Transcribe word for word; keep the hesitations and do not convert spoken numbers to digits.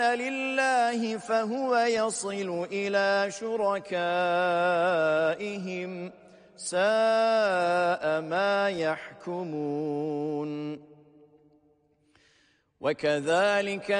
لله فهو يصل إلى شركائهم ساء ما يحكمون وكذلك